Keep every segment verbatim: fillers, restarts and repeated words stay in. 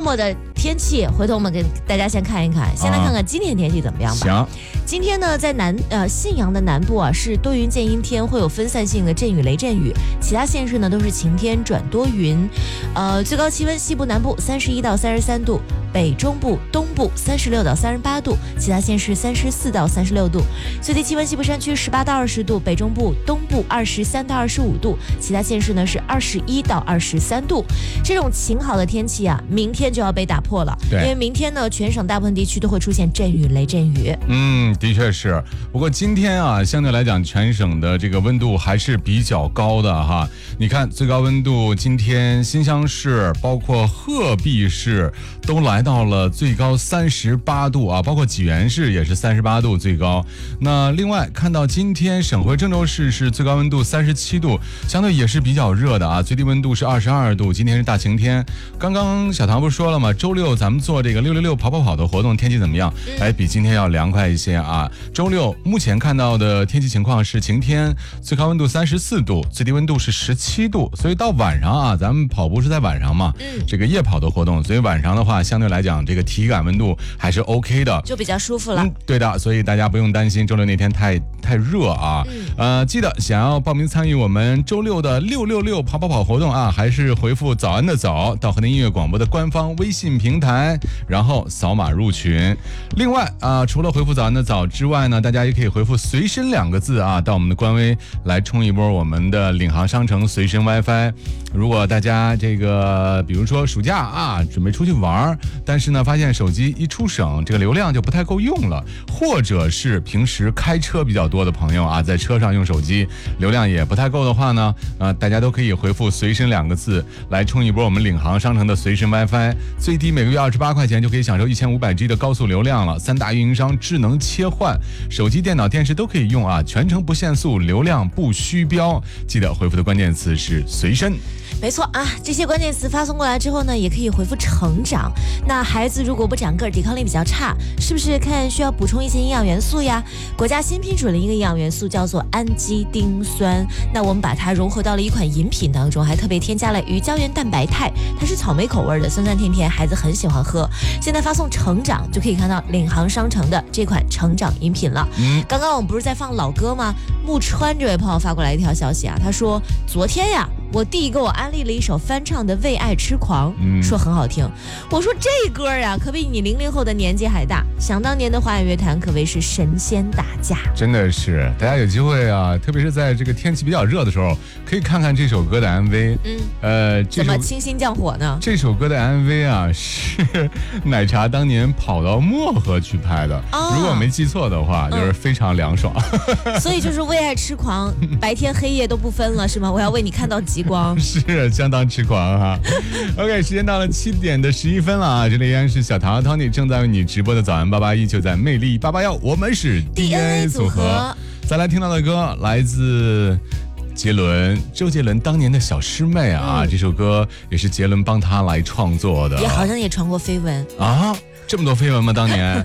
末的天气，回头我们给大家先看一看，先来看看今天天气怎么样吧。 行， 今天呢，在南呃信阳的南部啊是多云见阴天，会有分散性的阵雨、雷阵雨，其他县市呢都是晴天转多云。呃，最高气温西部、南部三十一到三十三度，北中部、东部三十六到三十八度，其他县市三十四到三十六度。最低气温西部山区十八到二十度，北中部、东部二十三到二十五度，其他县市呢是二十一到二十三度。这种晴好的天气啊，明天就要被打破了，因为明天呢，全省大部分地区都会出现阵雨、雷阵雨。 嗯，的确是。不过今天啊，相对来讲，全省的这个温度还是比较高的哈。你看，最高温度今天新乡市包括鹤壁市都来到了最高三十八度啊，包括济源市也是三十八度最高。那另外看到今天省会郑州市是最高温度三十七度，相对也是比较热的啊，最低温度是二十二度。今天是大晴天。刚刚小唐不是说了吗？周六咱们做这个六六六跑跑跑的活动，天气怎么样？哎，比今天要凉快一些啊。周六目前看到的天气情况是晴天，最高温度三十四度，最低温度是十七度。所以到晚上啊，咱们跑步是在晚上嘛，嗯，这个夜跑的活动，所以晚上的话，相对来讲，这个体感温度还是 OK 的， 就比较舒服了。 嗯，对的，所以大家不用担心周六那天太太热啊。嗯、呃，记得想要报名参与我们周六的六六六跑跑跑活动啊，还是回复早安的早到河南音乐广播的官方微信平台，然后扫码入群。另外啊，除了回复早安的早之外呢，大家也可以回复随身两个字啊，到我们的官微来冲一波我们的领航商城随身 WiFi。如果大家这个比如说暑假啊准备出去玩，但是呢发现手机一出省这个流量就不太够用了，或者是平时开车比较多的朋友啊，在车上用手机流量也不太够的话呢，呃，大家都可以回复随身两个字来冲一波我们领航商城的随身 WiFi， 最低每个月二十八块钱就可以享受一千五百 G 的高速流量了。三大运营商智能切换，手机、电脑、电视都可以用啊，全程不限速，流量不虚标。记得回复的关键词是随身。 没错啊，这些关键词发送过来之后呢，也可以回复成长。那孩子如果不长个儿，抵抗力比较差，是不是看需要补充一些营养元素呀？国家新批准了一个营养元素叫做氨基丁酸，那我们把它融合到了一款饮品当中，还特别添加了鱼胶原蛋白肽，它是草莓口味的，酸酸甜甜，孩子很喜欢喝。现在发送成长就可以看到领航商城的这款成长饮品了。嗯，刚刚我们不是在放老歌吗？木川这位朋友发过来一条消息啊，他说昨天呀，我弟给我安利了一首翻唱的《为爱痴狂》，嗯、说很好听。我说这歌呀，可比你零零后的年纪还大。想当年的华语乐坛可谓是神仙打架， 真的是。大家有机会啊，特别是在这个天气比较热的时候，可以看看这首歌的 M V。嗯，呃， 怎么清新降火呢？ 这首歌的 M V 啊，是奶茶当年跑到漠河去拍的，哦、如果我没记错的话，就是非常凉爽。 嗯、所以就是为爱痴狂，白天黑夜都不分了，是吗？我要为你看到极光。 是相当痴狂哈。OK， 时间到了七点的十一分了啊！这里依然是小唐 Tony 正在为你直播的早安八八一，就在魅力八八幺，我们是 D N A 组合。再来听到的歌来自杰伦，周杰伦当年的小师妹啊，嗯、这首歌也是杰伦帮他来创作的， 也好像也传过绯闻啊。这么多绯闻吗？当年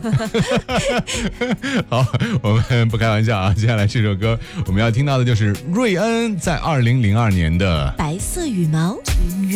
好，我们不开玩笑啊。接下来这首歌我们要听到的就是瑞恩在二零零二年的白色羽毛。